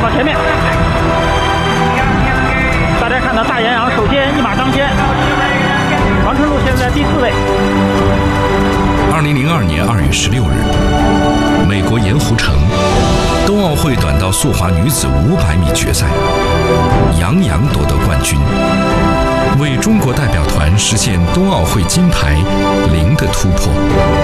到前面。大家看到大杨洋首先一马当先，王春露现在第4位。 2002年2月16日，美国盐湖城冬奥会短道速滑女子500米决赛，杨洋夺得冠军，为中国代表团实现冬奥会金牌0的突破。